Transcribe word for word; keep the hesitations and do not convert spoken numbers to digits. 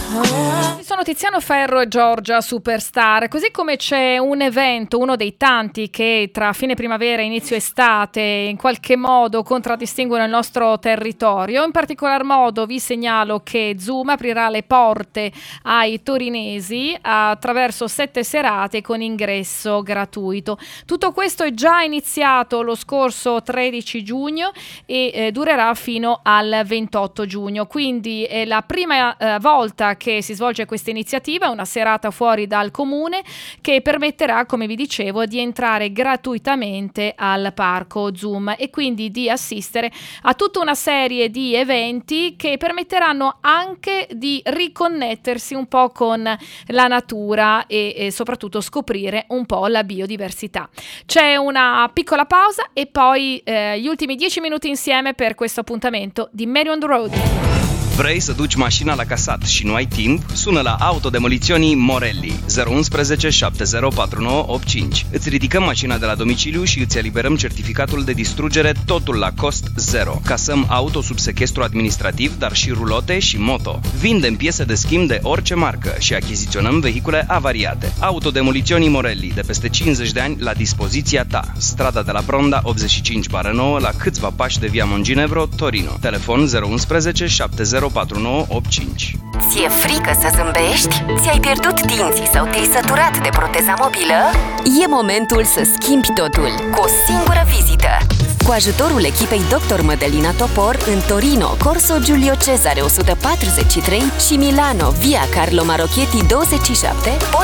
Sono Tiziano Ferro e Giorgia Superstar. Così come c'è un evento, uno dei tanti che tra fine primavera e inizio estate in qualche modo contraddistinguono il nostro territorio, in particolar modo vi segnalo che Zoom aprirà le porte ai torinesi attraverso sette serate con ingresso gratuito. Tutto questo è già iniziato lo scorso tredici giugno e eh, durerà fino al ventotto giugno, quindi è la prima eh, volta che si svolge questa iniziativa, una serata fuori dal comune che permetterà, come vi dicevo, di entrare gratuitamente al parco Zoom e quindi di assistere a tutta una serie di eventi che permetteranno anche di riconnettersi un po' con la natura e, e soprattutto scoprire un po' la biodiversità. C'è una piccola pausa e poi eh, gli ultimi dieci minuti insieme per questo appuntamento di Mary on the Road. Vrei să duci mașina la casat și nu ai timp? Sună la Autodemoliționii Morelli zero unu unu șapte zero patru nouă opt cinci. Îți ridicăm mașina de la domiciliu și îți eliberăm certificatul de distrugere, totul la cost zero. Casăm auto sub sechestru administrativ, dar și rulote și moto. Vindem piese de schimb de orice marcă și achiziționăm vehicule avariate. Autodemoliționii Morelli, de peste cincizeci de ani, la dispoziția ta. Strada de la Bronda optzeci și cinci nouă, la câțiva pași de Via Monginevro, Torino. Telefon zero unu unu șapte zero patru nouă opt cinci. Ți-e frică să zâmbești? Ți-ai pierdut dinții sau te-ai săturat de proteza mobilă? E momentul să schimbi totul cu o singură vizită. Cu ajutorul echipei doctor Mădălina Topor în Torino, Corso Giulio Cesare o sută patruzeci și trei și Milano, Via Carlo Marocchetti douăzeci și șapte, poți